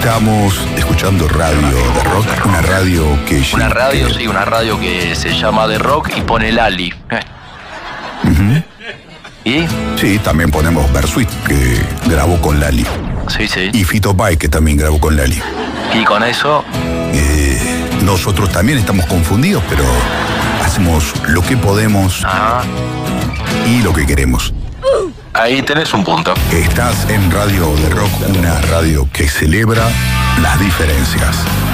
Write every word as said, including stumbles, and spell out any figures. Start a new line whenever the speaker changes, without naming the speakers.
Estamos escuchando radio de rock, una radio que...
Una radio,
que...
sí, una radio que se llama de rock y pone Lali.
Uh-huh.
¿Y?
Sí, también ponemos Bersuit, que grabó con Lali.
Sí, sí.
Y Fito Páez, que también grabó con Lali.
Y con eso...
Eh, nosotros también estamos confundidos, pero hacemos lo que podemos.
Ajá.
Y lo que queremos.
Ahí tenés un punto.
Estás en Radio de Rock, una radio que celebra las diferencias.